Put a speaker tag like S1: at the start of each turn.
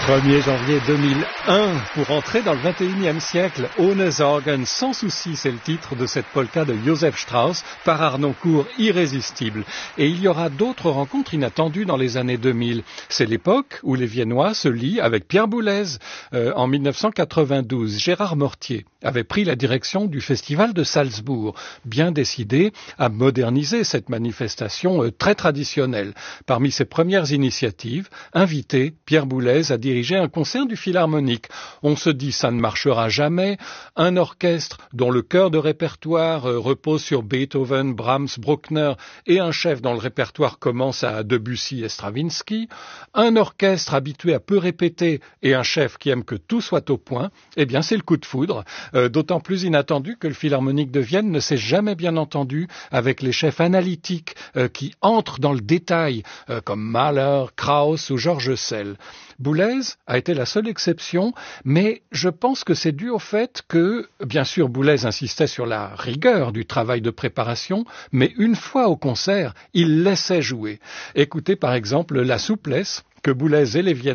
S1: 1er janvier 2001, pour entrer dans le 21e siècle, Ohne Sorgen, sans souci, c'est le titre de cette polka de Joseph Strauss, par Harnoncourt, irrésistible. Et il y aura d'autres rencontres inattendues dans les années 2000. C'est l'époque où les Viennois se lient avec Pierre Boulez. En 1992, Gérard Mortier avait pris la direction du festival de Salzbourg, bien décidé à moderniser cette manifestation très traditionnelle. Parmi ses premières initiatives, inviter Pierre Boulez à diriger un concert du Philharmonique. On se dit ça ne marchera jamais. Un orchestre dont le cœur de répertoire repose sur Beethoven, Brahms, Bruckner et un chef dont le répertoire commence à Debussy et Stravinsky. Un orchestre habitué à peu répéter et un chef qui aime que tout soit au point. Eh bien, c'est le coup de foudre. D'autant plus inattendu que le Philharmonique de Vienne ne s'est jamais bien entendu avec les chefs analytiques qui entrent dans le détail, comme Mahler, Krauss ou Georges Sell. Boulez a été la seule exception, mais je pense que c'est dû au fait que, bien sûr, Boulez insistait sur la rigueur du travail de préparation, mais une fois au concert, il laissait jouer. Écoutez par exemple la souplesse que Boulez et les Viennois